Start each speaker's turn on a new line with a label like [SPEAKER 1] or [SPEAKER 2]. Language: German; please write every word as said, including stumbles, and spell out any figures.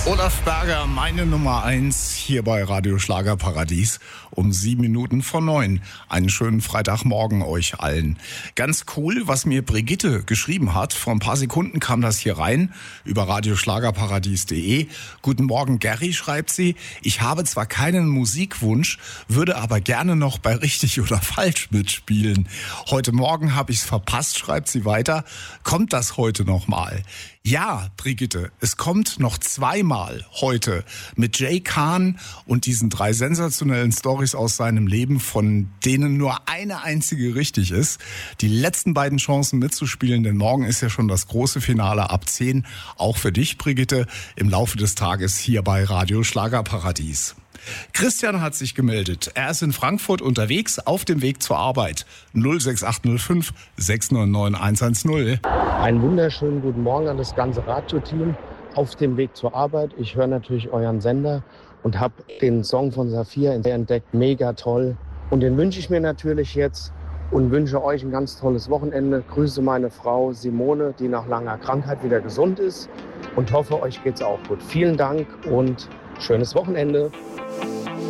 [SPEAKER 1] Olaf Berger, meine Nummer eins hier bei Radio Schlagerparadies um sieben Minuten vor neun. Einen schönen Freitagmorgen euch allen. Ganz cool, was mir Brigitte geschrieben hat. Vor ein paar Sekunden kam das hier rein über radioschlagerparadies punkt de. Guten Morgen, Gary, schreibt sie. Ich habe zwar keinen Musikwunsch, würde aber gerne noch bei Richtig oder Falsch mitspielen. Heute Morgen habe ich es verpasst, schreibt sie weiter. Kommt das heute noch mal? Ja, Brigitte, es kommt noch zweimal heute mit Jay Kahn und diesen drei sensationellen Storys aus seinem Leben, von denen nur eine einzige richtig ist. Die letzten beiden Chancen mitzuspielen, denn morgen ist ja schon das große Finale ab zehn. Auch für dich, Brigitte, im Laufe des Tages hier bei Radio Schlagerparadies. Christian hat sich gemeldet. Er ist in Frankfurt unterwegs, auf dem Weg zur Arbeit. null sechs acht null fünf sechs neun neun eins eins null.
[SPEAKER 2] Einen wunderschönen guten Morgen an das ganze Radioteam auf dem Weg zur Arbeit. Ich höre natürlich euren Sender und habe den Song von Saphir entdeckt. Mega toll. Und den wünsche ich mir natürlich jetzt und wünsche euch ein ganz tolles Wochenende. Grüße meine Frau Simone, die nach langer Krankheit wieder gesund ist, und hoffe, euch geht's auch gut. Vielen Dank und schönes Wochenende.